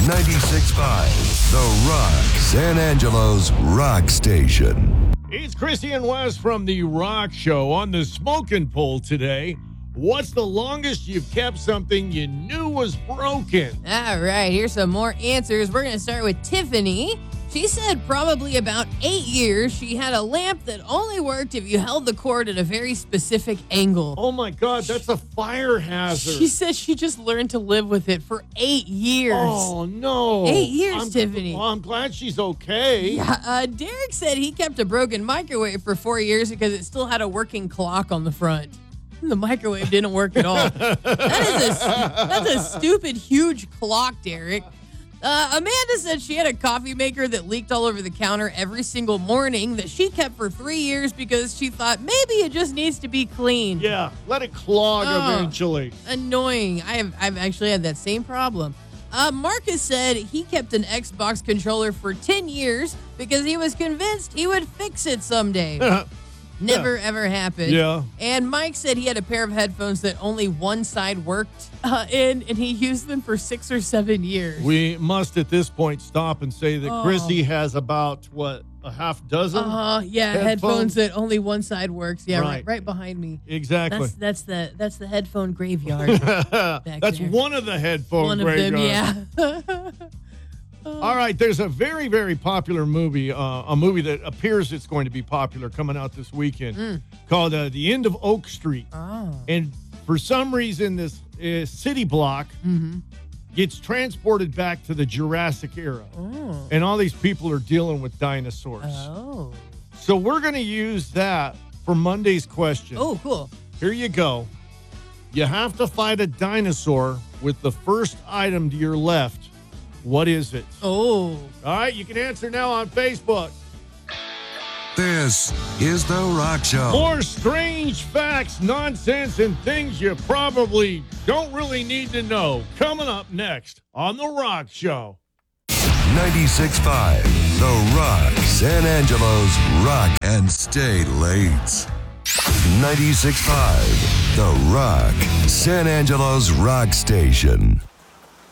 96.5, The Rock, San Angelo's rock station. It's Chrissy and Wes from The Rock Show on the smoking poll today. What's the longest you've kept something you knew was broken? All right, here's some more answers. We're going to start with Tiffany. She said probably about 8 years. She had a lamp that only worked if you held the cord at a very specific angle. Oh my God, that's a fire hazard. She said she just learned to live with it for 8 years. Oh no. 8 years, Tiffany. Well, I'm glad she's okay. Yeah, Derek said he kept a broken microwave for 4 years because it still had a working clock on the front. The microwave didn't work at all. That's a stupid, huge clock, Derek. Amanda said she had a coffee maker that leaked all over the counter every single morning that she kept for 3 years because she thought maybe it just needs to be cleaned. Yeah, let it clog eventually. Annoying. I've actually had that same problem. Marcus said he kept an Xbox controller for 10 years because he was convinced he would fix it someday. Never, ever happened. Yeah. And Mike said he had a pair of headphones that only one side worked, and he used them for 6 or 7 years. We must at this point stop and say that Chrissy has about, a half dozen? Headphones that only one side works. Yeah, right behind me. Exactly. That's the headphone graveyard. That's there. One of the headphone graveyards. One of them, yeah. All right, there's a very, very popular movie, a movie that appears it's going to be popular coming out this weekend called The End of Oak Street. Oh. And for some reason, this city block gets transported back to the Jurassic era. Oh. And all these people are dealing with dinosaurs. Oh. So we're going to use that for Monday's question. Oh, cool. Here you go. You have to fight a dinosaur with the first item to your left. What is it? Oh. All right, you can answer now on Facebook. This is The Rock Show. More strange facts, nonsense, and things you probably don't really need to know. Coming up next on The Rock Show. 96.5, The Rock, San Angelo's rock and stay late. 96.5, The Rock, San Angelo's rock station.